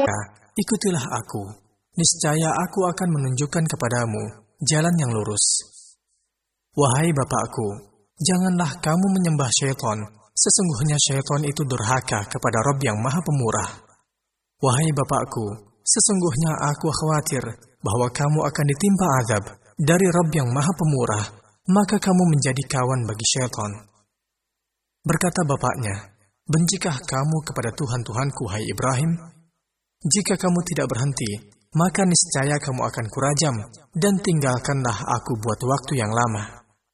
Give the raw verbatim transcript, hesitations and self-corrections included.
maka ikutilah aku. Niscaya aku akan menunjukkan kepadamu jalan yang lurus. Wahai bapakku, janganlah kamu menyembah syaitan. Sesungguhnya syaitan itu durhaka kepada Rabb yang Maha Pemurah. Wahai bapakku, sesungguhnya aku khawatir bahwa kamu akan ditimpa azab dari Rabb yang Maha Pemurah, maka kamu menjadi kawan bagi syaitan. Berkata bapaknya, bencikah kamu kepada Tuhan-Tuhanku, hai Ibrahim? Jika kamu tidak berhenti, maka niscaya kamu akan kurajam, dan tinggalkanlah aku buat waktu yang lama.